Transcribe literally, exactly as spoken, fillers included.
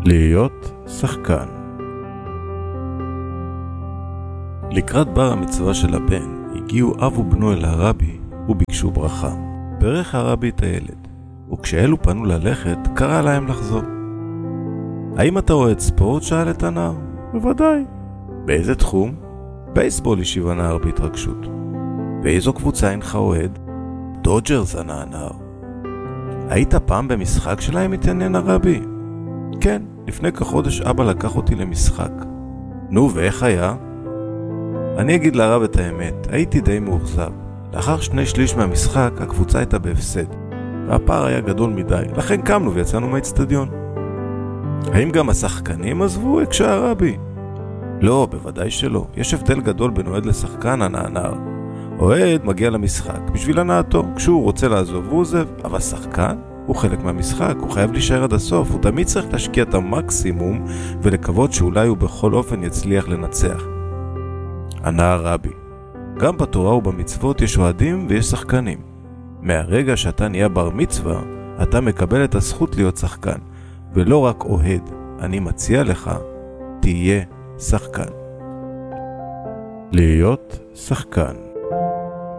להיות שחקן. לקראת בר המצווה של הבן הגיעו אב ובנו אל הרבי וביקשו ברכה. ברך הרבי את הילד, וכשאלו פנו ללכת קרא להם לחזור. האם אתה אוהד ספורט? שאל את הנער. בוודאי. באיזה תחום? בייסבול, השיב הנער בהתרגשות. ואיזו קבוצה אינך אוהד? דודג'רס, ענה הנער. היית פעם במשחק שלהם? התעניין הרבי. כן, לפני כחודש אבא לקח אותי למשחק. נו, ואיך היה? אני אגיד לרב את האמת, הייתי די מאוכזב. לאחר שני שליש מהמשחק הקבוצה הייתה בהפסד, והפער היה גדול מדי, לכן קמנו ויצאנו מהאצטדיון. האם גם השחקנים עזבו? הקשה הרבי. לא, בוודאי שלא. יש הבדל גדול בין אוהד לשחקן, ענה הנער. אוהד מגיע למשחק בשביל הנעתו, כשהוא רוצה לעזוב הוא עוזב, אבל שחקן הוא חלק מהמשחק, הוא חייב להישאר עד הסוף, הוא תמיד צריך להשקיע את המקסימום ולקוות שאולי הוא בכל אופן יצליח לנצח. ענה הרבי, גם בתורה ובמצוות יש אוהדים ויש שחקנים. מהרגע שאתה נהיה בר מצווה, אתה מקבל את הזכות להיות שחקן, ולא רק אוהד. אני מציע לך, תהיה שחקן. להיות שחקן.